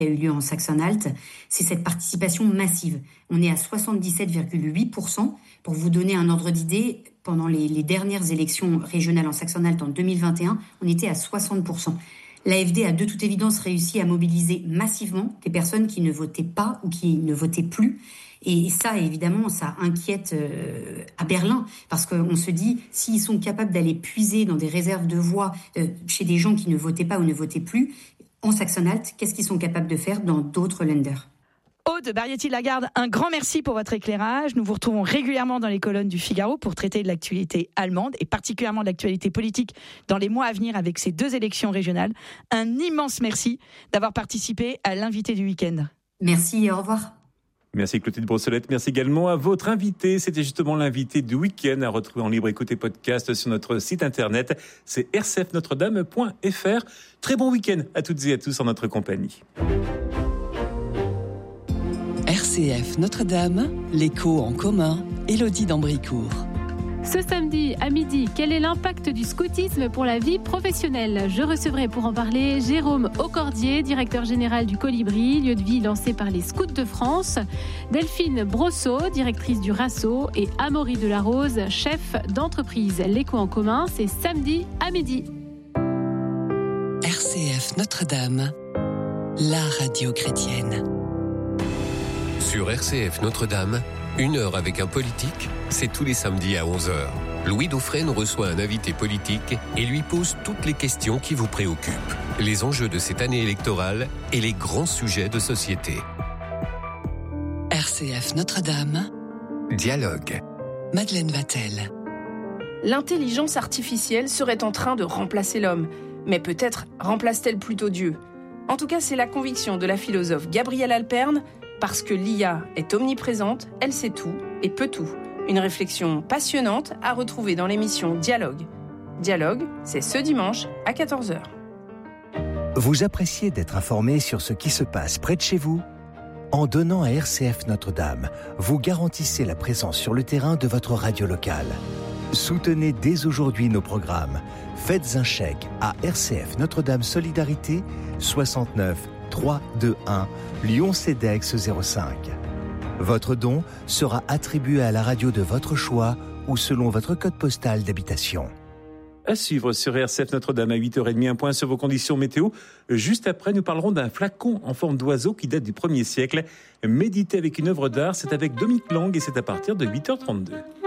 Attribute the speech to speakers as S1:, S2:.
S1: a eu lieu en Saxe-Anhalt, c'est cette participation massive. On est à 77,8%. Pour vous donner un ordre d'idée, pendant les dernières élections régionales en Saxe-Anhalt en 2021, on était à 60%. L'AfD a de toute évidence réussi à mobiliser massivement des personnes qui ne votaient pas ou qui ne votaient plus. Et ça, évidemment, ça inquiète à Berlin, parce qu'on se dit, s'ils sont capables d'aller puiser dans des réserves de voix chez des gens qui ne votaient pas ou ne votaient plus, en Saxe-Anhalt, qu'est-ce qu'ils sont capables de faire dans d'autres Länder ?
S2: Aude Barietti-Lagarde, un grand merci pour votre éclairage. Nous vous retrouvons régulièrement dans les colonnes du Figaro pour traiter de l'actualité allemande et particulièrement de l'actualité politique dans les mois à venir avec ces 2 élections régionales. Un immense merci d'avoir participé à l'invité du week-end.
S1: Merci et au revoir.
S3: Merci Clotilde Brossolette, merci également à votre invité. C'était justement l'invité du week-end à retrouver en libre écoute et podcast sur notre site internet. C'est rcfnotredame.fr. Très bon week-end à toutes et à tous en notre compagnie.
S4: RCF Notre-Dame, l'écho en commun, Élodie d'Ambricourt.
S5: Ce samedi à midi, quel est l'impact du scoutisme pour la vie professionnelle ? Je recevrai pour en parler Jérôme Aucordier, directeur général du Colibri, lieu de vie lancé par les Scouts de France, Delphine Brosseau, directrice du RASSO, et Amaury Delarose, chef d'entreprise. L'écho en commun, c'est samedi à midi.
S4: RCF Notre-Dame, la radio chrétienne.
S6: Sur RCF Notre-Dame, 1 heure avec un politique, c'est tous les samedis à 11h. Louis Dauphren reçoit un invité politique et lui pose toutes les questions qui vous préoccupent. Les enjeux de cette année électorale et les grands sujets de société.
S4: RCF Notre-Dame.
S6: Dialogue.
S4: Madeleine Vatel.
S7: L'intelligence artificielle serait en train de remplacer l'homme. Mais peut-être remplace-t-elle plutôt Dieu ? En tout cas, c'est la conviction de la philosophe Gabrielle Alperne. Parce que l'IA est omniprésente, elle sait tout et peut tout. Une réflexion passionnante à retrouver dans l'émission Dialogue. Dialogue, c'est ce dimanche à 14h.
S8: Vous appréciez d'être informé sur ce qui se passe près de chez vous ? En donnant à RCF Notre-Dame, vous garantissez la présence sur le terrain de votre radio locale. Soutenez dès aujourd'hui nos programmes. Faites un chèque à RCF Notre-Dame Solidarité 69 321 Lyon-Cedex 05. Votre don sera attribué à la radio de votre choix ou selon votre code postal d'habitation.
S3: À suivre sur RCF Notre-Dame à 8h30, un point sur vos conditions météo. Juste après, nous parlerons d'un flacon en forme d'oiseau qui date du 1er siècle. Méditer avec une œuvre d'art, c'est avec Dominique Lang et c'est à partir de 8h32.